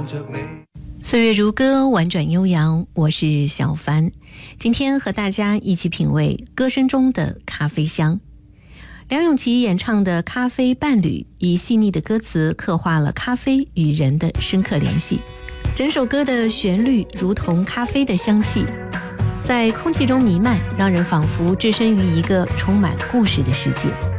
岁月如歌，婉转悠扬，我是小帆。今天和大家一起品味歌声中的咖啡香。梁咏琪演唱的《咖啡伴侣》以细腻的歌词刻画了咖啡与人的深刻联系，整首歌的旋律如同咖啡的香气，在空气中弥漫，让人仿佛置身于一个充满故事的世界。